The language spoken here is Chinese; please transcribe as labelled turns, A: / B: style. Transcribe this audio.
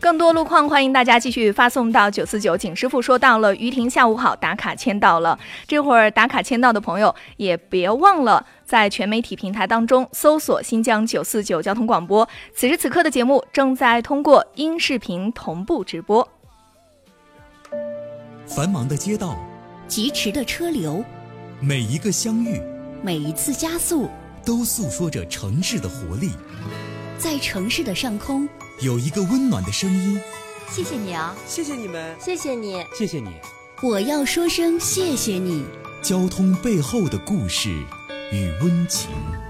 A: 更多路况欢迎大家继续发送到949。景师傅说到了，于婷下午好，打卡签到了。这会儿打卡签到的朋友也别忘了在全媒体平台当中搜索新疆949交通广播。此时此刻的节目正在通过音视频同步直播。
B: 繁忙的街道，
C: 疾驰的车流，
B: 每一个相遇，
C: 每一次加速，
B: 都诉说着城市的活力。
C: 在城市的上空，
B: 有一个温暖的声音。
D: 谢谢你啊，
E: 谢谢你们，
D: 谢谢你，
E: 谢谢你。
C: 我要说声谢谢你。
B: 交通背后的故事与温情。